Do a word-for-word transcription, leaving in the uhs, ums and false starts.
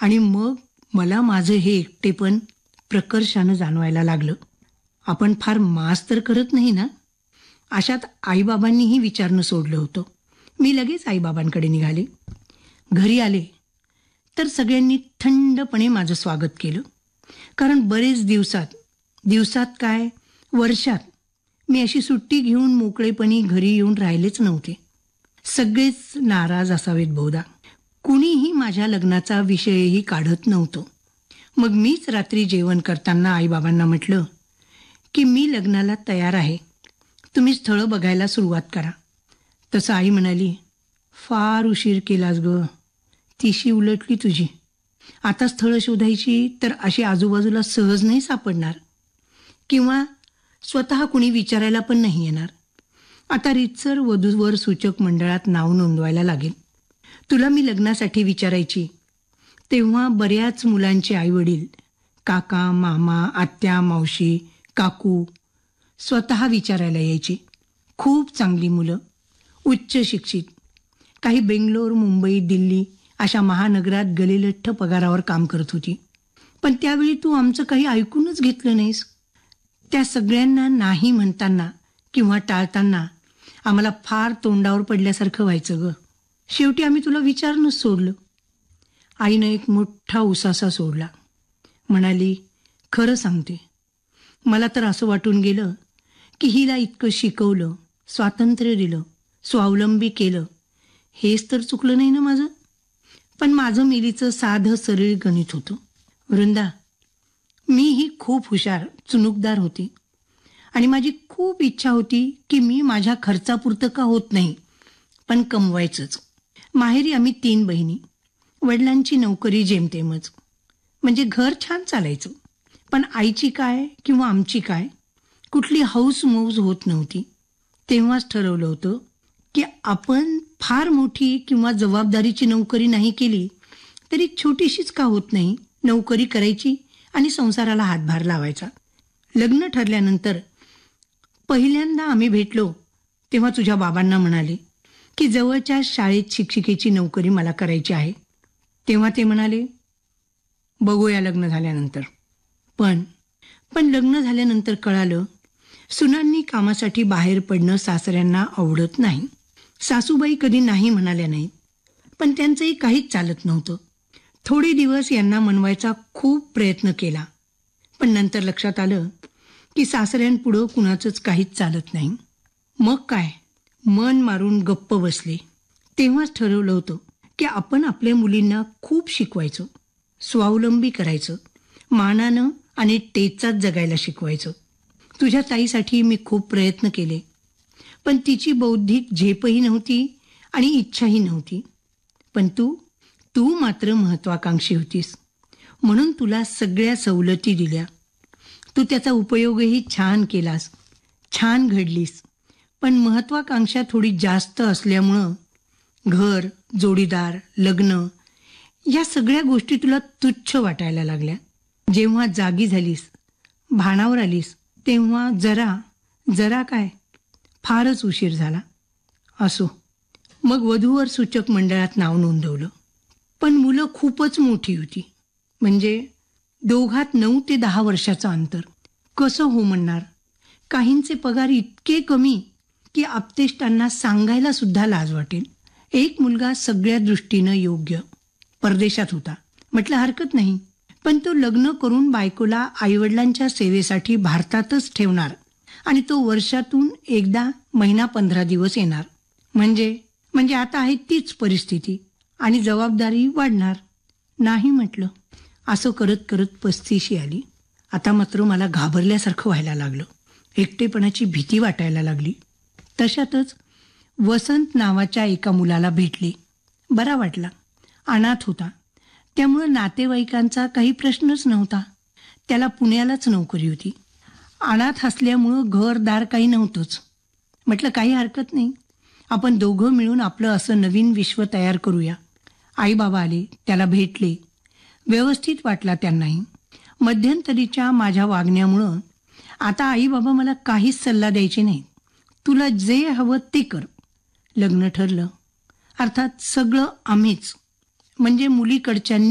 आणि मग मला माझं हे एकटेपण प्रकर्षानं जाणवायला लागलं. आपण फार मास तर करत नाही ना? अशात आईबाबांनीही विचारणं सोडलं होतं. मी लगेच आईबाबांकडे निघाले. घरी आले तर सगळ्यांनी थंडपणे माझं स्वागत केलं. कारण बरेच दिवसात दिवसात काय वर्षात मी अशी सुट्टी घेऊन मोकळेपणी घरी येऊन राहिलेच नव्हते. सगळेच नाराज असावेत बहुधा. कुणीही माझ्या लग्नाचा विषयही काढत नव्हतं. मग मीच रात्री जेवण करताना आईबाबांना म्हटलं की मी लग्नाला तयार आहे, तुम्ही स्थळं बघायला सुरुवात करा. तसं आई म्हणाली, फार उशीर केलास ग, तिशी उलटली तुझी. आता स्थळं शोधायची तर अशी आजूबाजूला सहज नाही सापडणार, किंवा स्वतः कुणी विचारायला पण नाही येणार. आता रीतसर वधूवर सूचक मंडळात नाव नोंदवायला लागेल. तुला मी लग्नासाठी विचारायची तेव्हा बऱ्याच मुलांचे आईवडील, काका, मामा, आत्या, मावशी, काकू स्वतः विचारायला यायची. खूप चांगली मुलं, उच्च शिक्षित, काही बेंगलोर, मुंबई, दिल्ली अशा महानगरात गलिलठ्ठ पगारावर काम करत होती. पण त्यावेळी तू आमचं काही ऐकूनच घेतलं नाहीस. त्या सगळ्यांना नाही म्हणताना किंवा टाळताना आम्हाला फार तोंडावर पडल्यासारखं व्हायचं ग. शेवटी आम्ही तुला विचारणंच सोडलं. आईनं एक मोठा उसासा सोडला. म्हणाली, खरं सांगते, मला तर असं वाटून गेलं की हिला इतकं शिकवलं, स्वातंत्र्य दिलं, स्वावलंबी केलं, हेच तर चुकलं नाही ना माझं. पण माझं मिलीचं साधं सरळ गणित होतं. वृंदा, मी ही खूप हुशार, चुनुकदार होती आणि माझी खूप इच्छा होती की मी माझ्या खर्चापुरतं का होत नाही, पण कमवायचंच. माहेरी आम्ही तीन बहिणी, वडिलांची नोकरी जेमतेमच, म्हणजे घर छान चालायचं. पण आईची काय किंवा आमची काय कुठली हौस मौज होत नव्हती. तेव्हाच ठरवलं होतं की आपण फार मोठी किंवा जबाबदारीची नोकरी नाही केली तरी छोटीशीच का होत नाही, नोकरी करायची आणि संसाराला हातभार लावायचा. लग्न ठरल्यानंतर पहिल्यांदा आम्ही भेटलो तेव्हा तुझ्या बाबांना म्हणाले की जवळच्या शाळेत शिक्षिकेची नोकरी मला करायची आहे. तेव्हा ते म्हणाले, बघूया लग्न झाल्यानंतर. पण पण लग्न झाल्यानंतर कळालं, सुनांनी कामासाठी बाहेर पडणं सासऱ्यांना आवडत नाही. सासूबाई कधी नाही म्हणाल्या नाहीत, पण त्यांचंही काहीच चालत नव्हतं. थोडे दिवस यांना मनवायचा खूप प्रयत्न केला, पण नंतर लक्षात आलं की सासऱ्यांपुढं कुणाचंच काहीच चालत नाही. मग काय, मन मारून गप्प बसले. तेव्हाच ठरवलं होतं की आपण आपल्या मुलींना खूप शिकवायचं, स्वावलंबी करायचं, मानानं आणि टेचात जगायला शिकवायचं. तुझ्या ताईसाठी मी खूप प्रयत्न केले, पण तिची बौद्धिक झेपही नव्हती आणि इच्छाही नव्हती. पण तू तू मात्र महत्वाकांक्षी होतीस, म्हणून तुला सगळ्या सवलती दिल्या. तू त्याचा उपयोगही छान केलास, छान घडलीस. पण महत्वाकांक्षा थोडी जास्त असल्यामुळं घर, जोडीदार, लग्न या सगळ्या गोष्टी तुला तुच्छ वाटायला लागल्या. जेव्हा जागी झालीस, भानावर आलीस, तेव्हा जरा जरा काय फारच उशीर झाला. असो, मग वधूवर सूचक मंडळात नाव नोंदवलं. पण मुलं खूपच मोठी होती, म्हणजे दोघात नऊ ते दहा वर्षाचं अंतर. कसं हो म्हणणार. काहींचे पगार इतके कमी की आप्तेष्टांना सांगायला सुद्धा लाज वाटेल. एक मुलगा सगळ्या दृष्टीनं योग्य, परदेशात होता. म्हटलं हरकत नाही, पण तो लग्न करून बायकोला आईवडिलांच्या सेवेसाठी भारतातच ठेवणार आणि तो वर्षातून एकदा महिना पंधरा दिवस येणार. म्हणजे म्हणजे आता आहे तीच परिस्थिती आणि जबाबदारी वाढणार. नाही म्हटलं. असं करत करत पस्तीशी आली. आता मात्र मला घाबरल्यासारखं व्हायला लागलं. एकटेपणाची भीती वाटायला लागली. तशातच वसंत नावाच्या एका मुलाला भेटले. बरा वाटला. अनाथ होता, त्यामुळं नातेवाईकांचा काही प्रश्नच नव्हता. त्याला पुण्यालाच नोकरी होती. अनाथ असल्यामुळं घरदार काही नव्हतंच. म्हटलं काही हरकत नाही, आपण दोघं मिळून आपलं असं नवीन विश्व तयार करूया. आई बाबा आले, त्याला भेटले. व्यवस्थित वाटला त्यांनाही. मध्यंतरीच्या माझ्या वागण्यामुळं आता आई बाबा मला काहीच सल्ला द्यायचे नाही. तुला जे हवं ते कर. लग्न ठरलं. अर्थात सगळं आम्हीच, म्हणजे मुलीकडच्यांनी